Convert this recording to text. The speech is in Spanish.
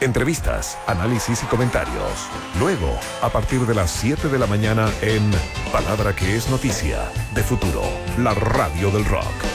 Entrevistas, análisis y comentarios. Luego, a partir de las 7 de la mañana en Palabra que es Noticia, de Futuro, la radio del rock.